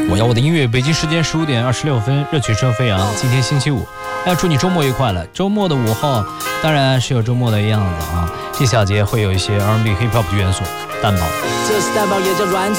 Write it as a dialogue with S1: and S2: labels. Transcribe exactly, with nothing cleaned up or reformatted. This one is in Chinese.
S1: 我要我的音乐，北京时间十五点二十六分，热曲声飞扬。今天星期五，要祝你周末愉快了。周末的午后，当然是有周末的样子啊。这小节会有一些 R and B、Hip Hop 的元素，蛋堡。
S2: 这是蛋堡，也叫软